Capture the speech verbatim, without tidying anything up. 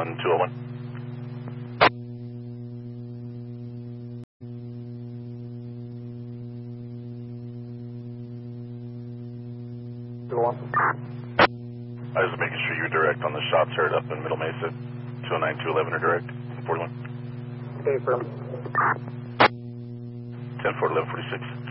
one two oh one. two oh one. I was making sure you're direct on the shots heard up in Middle Mesa. two oh nine, two eleven are direct. forty-one. Okay, firm. ten four, eleven forty-six.